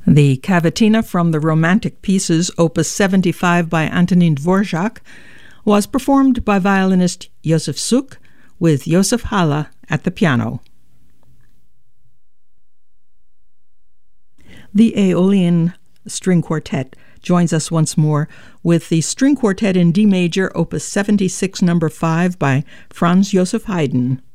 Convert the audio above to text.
The cavatina from the Romantic Pieces, Opus 75 by Antonin Dvorak, was performed by violinist Josef Suk with Josef Haller at the piano. The Aeolian String Quartet joins us once more with the String Quartet in D major, Opus 76, No. 5 by Franz Joseph Haydn.